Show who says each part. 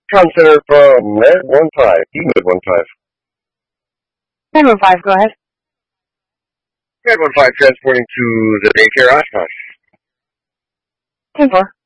Speaker 1: Com Center from Med 15, Med 15.
Speaker 2: Med 15, go ahead.
Speaker 1: Med 15 transporting to the daycare Oshkosh.
Speaker 2: 10-4.